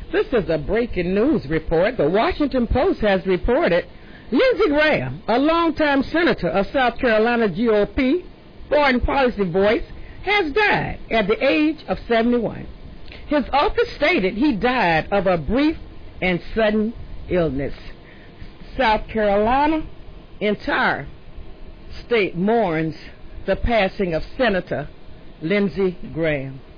This is a breaking news report. The Washington Post has reported Lindsey Graham, a longtime senator of South Carolina GOP, foreign policy voice, has died at the age of 71. His office stated he died of a brief and sudden illness. South Carolina entire state mourns the passing of Senator Lindsey Graham.